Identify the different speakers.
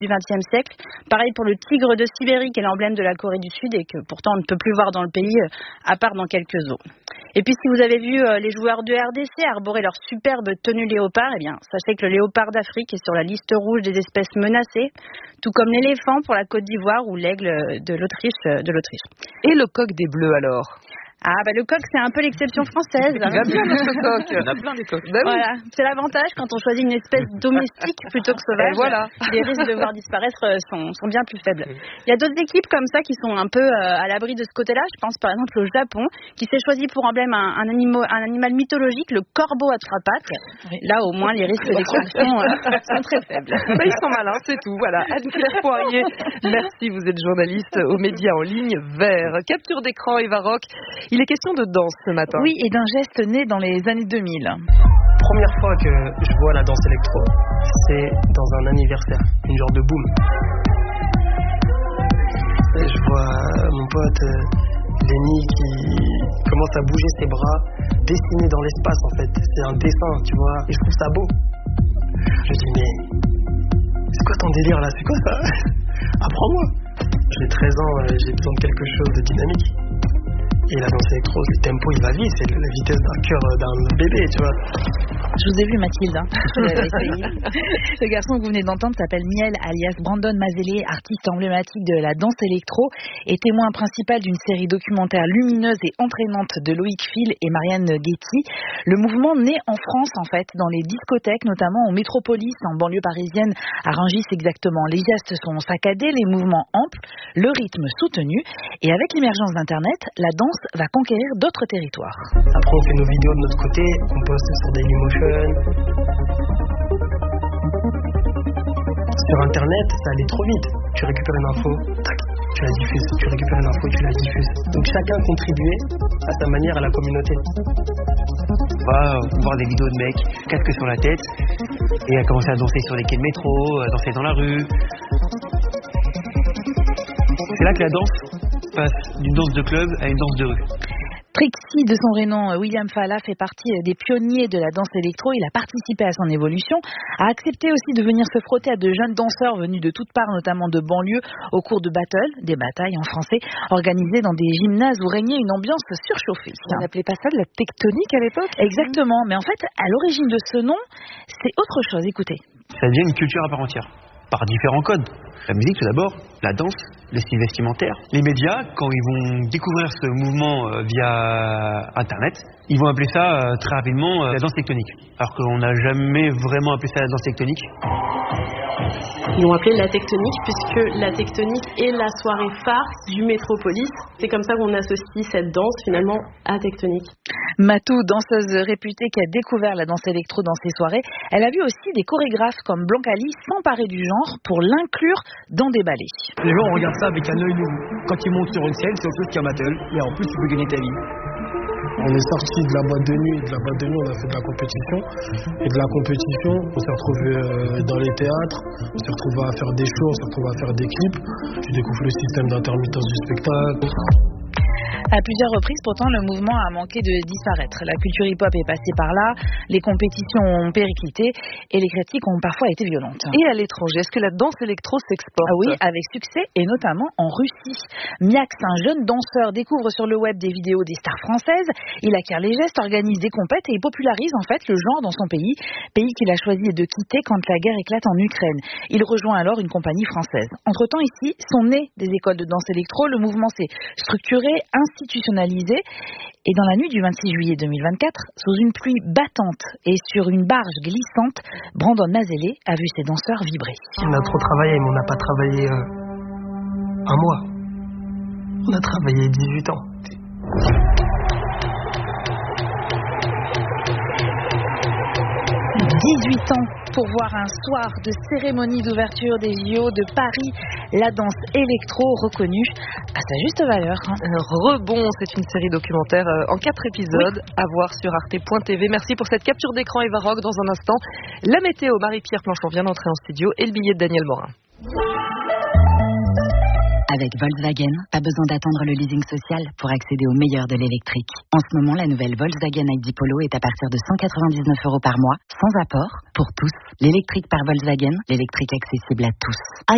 Speaker 1: du XXe siècle. Pareil pour le tigre de Sibérie, qui est l'emblème de la Corée du Sud et que pourtant on ne peut plus voir dans le pays, à part dans quelques zoos. Et puis si vous avez vu les joueurs de RDC arborer leur superbe tenue léopard, eh bien sachez que le léopard d'Afrique est sur la liste rouge des espèces menacées, tout comme l'éléphant pour la Côte d'Ivoire ou l'aigle de l'Autriche.
Speaker 2: Et le coq des Bleus alors?
Speaker 1: Ah le coq c'est un peu l'exception française.
Speaker 2: Il va bien notre coq.
Speaker 3: Il y en a plein des coqs.
Speaker 1: Voilà, c'est l'avantage quand on choisit une espèce domestique plutôt que sauvage.
Speaker 2: Et voilà.
Speaker 1: Les risques de voir disparaître sont bien plus faibles. Il y a d'autres équipes comme ça qui sont un peu à l'abri de ce côté-là. Je pense par exemple au Japon qui s'est choisi pour emblème un animal mythologique, le corbeau à trois pattes. Là au moins les risques d'extinction sont très faibles.
Speaker 2: Ils sont malins, c'est tout. Voilà. Anne-Claire Poirier, merci, vous êtes journaliste aux médias en ligne Vert. Capture d'écran Eva Rock. Il est question de danse ce matin.
Speaker 4: Oui, et d'un geste né dans les années 2000.
Speaker 5: Première fois que je vois la danse électro, c'est dans un anniversaire, une genre de boom. Et je vois mon pote Lenny qui commence à bouger ses bras, dessiner dans l'espace en fait. C'est un dessin, tu vois, et je trouve ça beau. Je dis mais c'est quoi ton délire là, c'est quoi ça? Apprends-moi. J'ai 13 ans, j'ai besoin de quelque chose de dynamique. Et la danse électro, le tempo il va vite, c'est la vitesse d'un cœur d'un bébé, tu vois.
Speaker 4: Je vous ai vu Mathilde, Le garçon que vous venez d'entendre s'appelle Miel, alias Brandon Mazele, artiste emblématique de la danse électro et témoin principal d'une série documentaire lumineuse et entraînante de Loïc Phil et Marianne Guetti. Le mouvement naît en France en fait, dans les discothèques, notamment en métropolis, en banlieue parisienne, à Rungis exactement. Les gestes sont saccadés, les mouvements amples, le rythme soutenu et avec l'émergence d'Internet, la danse va conquérir d'autres territoires.
Speaker 5: Après on fait nos vidéos de notre côté, on poste sur Dailymotion. Sur internet, ça allait trop vite. Tu récupères une info, tac, tu la diffuses. Tu récupères une info, tu la diffuses. Donc chacun contribuait à sa manière à la communauté.
Speaker 6: On va voir des vidéos de mecs, casque sur la tête, et à commencer à danser sur les quais de métro, à danser dans la rue. C'est là que la danse passe d'une danse de club à une danse de rue.
Speaker 4: Trixie, de son vrai nom William Falla, fait partie des pionniers de la danse électro. Il a participé à son évolution, a accepté aussi de venir se frotter à de jeunes danseurs venus de toutes parts, notamment de banlieue, au cours de des batailles en français, organisées dans des gymnases où régnait une ambiance surchauffée.
Speaker 2: On n'appelait pas ça de la tectonique à l'époque?
Speaker 4: Exactement, mais en fait, à l'origine de ce nom, c'est autre chose, écoutez.
Speaker 6: Ça devient une culture à part entière, par différents codes. La musique tout d'abord, la danse, les styles vestimentaires. Les médias, quand ils vont découvrir ce mouvement via Internet, ils vont appeler ça très rapidement la danse tectonique. Alors qu'on n'a jamais vraiment appelé ça la danse tectonique.
Speaker 7: Ils l'ont appelé la tectonique puisque la tectonique est la soirée phare du Métropolis. C'est comme ça qu'on associe cette danse finalement à tectonique.
Speaker 4: Matou, danseuse réputée qui a découvert la danse électro dans ses soirées, elle a vu aussi des chorégraphes comme Blancali s'emparer du genre pour l'inclure dans des ballets.
Speaker 5: Les gens regardent ça avec un œil nouveau. Quand ils montent sur une scène, c'est autre chose qu'un battle. Et en plus, tu peux gagner ta vie. On est sorti de la boîte de nuit. De la boîte de nuit, on a fait de la compétition. Et de la compétition, on s'est retrouvé dans les théâtres. On s'est retrouvé à faire des shows, on s'est retrouvé à faire des clips. Tu découvres le système d'intermittence du spectacle.
Speaker 4: À plusieurs reprises, pourtant, le mouvement a manqué de disparaître. La culture hip-hop est passée par là, les compétitions ont périclité et les critiques ont parfois été violentes.
Speaker 2: Et à l'étranger, est-ce que la danse électro s'exporte?
Speaker 4: Ah oui, avec succès et notamment en Russie. Miax, un jeune danseur, découvre sur le web des vidéos des stars françaises. Il acquiert les gestes, organise des compètes et il popularise en fait le genre dans son pays qu'il a choisi de quitter quand la guerre éclate en Ukraine. Il rejoint alors une compagnie française. Entre-temps, ici, sont nées des écoles de danse électro. Le mouvement s'est structuré, institutionnalisé. Et dans la nuit du 26 juillet 2024, sous une pluie battante et sur une barge glissante, Brandon Mazele a vu ses danseurs vibrer.
Speaker 5: On a trop travaillé, mais on n'a pas travaillé un mois. On a travaillé 18 ans.
Speaker 4: 18 ans pour voir un soir de cérémonie d'ouverture des JO de Paris, la danse électro reconnue à sa juste valeur.
Speaker 2: Rebond, c'est une série documentaire en 4 épisodes à voir sur arte.tv. Merci pour cette capture d'écran Eva Rock. Dans un instant, la météo, Marie-Pierre Planchon vient d'entrer en studio et le billet de Daniel Morin.
Speaker 8: Avec Volkswagen, pas besoin d'attendre le leasing social pour accéder au meilleur de l'électrique. En ce moment, la nouvelle Volkswagen ID Polo est à partir de 199 € par mois, sans apport, pour tous. L'électrique par Volkswagen, l'électrique accessible à tous.